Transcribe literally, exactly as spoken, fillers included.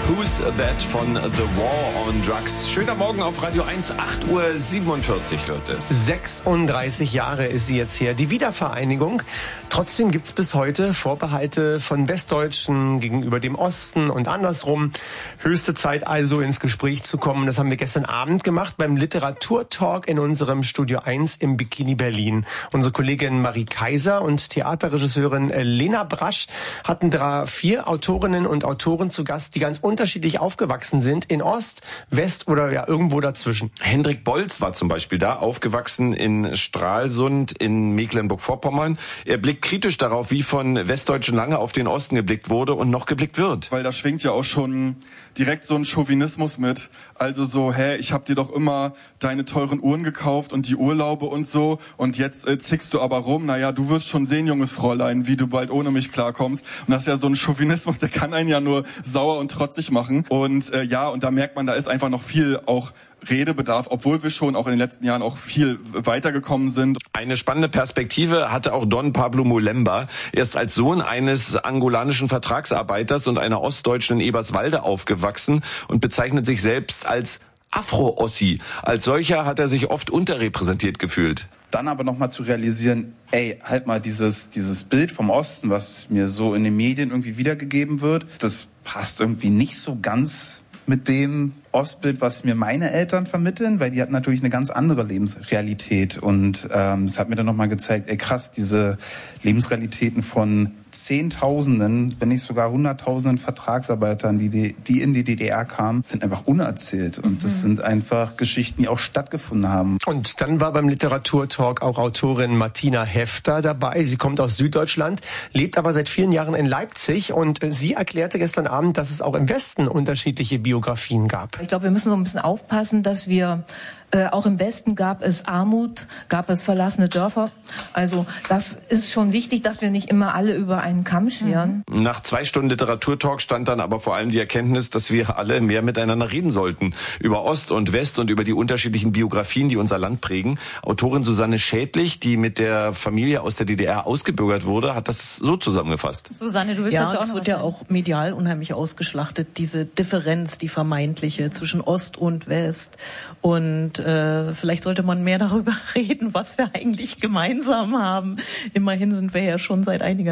Who's That von The War on Drugs. Schöner Morgen auf Radio eins, acht Uhr siebenundvierzig wird es. sechsunddreißig Jahre ist sie jetzt her, die Wiedervereinigung. Trotzdem gibt's bis heute Vorbehalte von Westdeutschen gegenüber dem Osten und andersrum. Höchste Zeit also, ins Gespräch zu kommen. Das haben wir gestern Abend gemacht beim Literaturtalk in unserem Studio eins im Bikini Berlin. Unsere Kollegin Marie Kaiser und Theaterregisseurin Lena Brasch hatten da vier Autorinnen und Autoren zu Gast, die ganz unterschiedlich aufgewachsen sind, in Ost, West oder ja irgendwo dazwischen. Hendrik Bolz war zum Beispiel da, aufgewachsen in Stralsund in Mecklenburg-Vorpommern. Er blickt kritisch darauf, wie von Westdeutschen lange auf den Osten geblickt wurde und noch geblickt wird. Weil da schwingt ja auch schon direkt so ein Chauvinismus mit. Also so, hä, ich hab dir doch immer deine teuren Uhren gekauft und die Urlaube und so und jetzt äh, zickst du aber rum. Naja, du wirst schon sehen, junges Fräulein, wie du bald ohne mich klarkommst. Und das ist ja so ein Chauvinismus, der kann einen ja nur sauer und trotzig machen. Und äh, ja, und da merkt man, da ist einfach noch viel auch Redebedarf, obwohl wir schon auch in den letzten Jahren auch viel weitergekommen sind. Eine spannende Perspektive hatte auch Don Pablo Molemba. Er ist als Sohn eines angolanischen Vertragsarbeiters und einer Ostdeutschen in Eberswalde aufgewachsen und bezeichnet sich selbst als Afro-Ossi. Als solcher hat er sich oft unterrepräsentiert gefühlt. Dann aber nochmal zu realisieren, ey, halt mal dieses, dieses Bild vom Osten, was mir so in den Medien irgendwie wiedergegeben wird, das passt irgendwie nicht so ganz mit dem Ostbild, was mir meine Eltern vermitteln, weil die hatten natürlich eine ganz andere Lebensrealität und ähm, es hat mir dann nochmal gezeigt, ey krass, diese Lebensrealitäten von Zehntausenden, wenn nicht sogar Hunderttausenden Vertragsarbeitern, die, die in die D D R kamen, sind einfach unerzählt und das sind einfach Geschichten, die auch stattgefunden haben. Und dann war beim Literaturtalk auch Autorin Martina Hefter dabei. Sie kommt aus Süddeutschland, lebt aber seit vielen Jahren in Leipzig und sie erklärte gestern Abend, dass es auch im Westen unterschiedliche Biografien gab. Ich glaube, wir müssen so ein bisschen aufpassen, dass wir Äh, auch im Westen gab es Armut, gab es verlassene Dörfer. Also das ist schon wichtig, dass wir nicht immer alle über einen Kamm scheren. Nach zwei Stunden Literaturtalk stand dann aber vor allem die Erkenntnis, dass wir alle mehr miteinander reden sollten. Über Ost und West und über die unterschiedlichen Biografien, die unser Land prägen. Autorin Susanne Schädlich, die mit der Familie aus der D D R ausgebürgert wurde, hat das so zusammengefasst. Susanne, du willst ja, jetzt auch noch es wird was ja sagen? auch medial unheimlich ausgeschlachtet, diese Differenz, die vermeintliche zwischen Ost und West. Und äh, vielleicht sollte man mehr darüber reden, was wir eigentlich gemeinsam haben. Immerhin sind wir ja schon seit einiger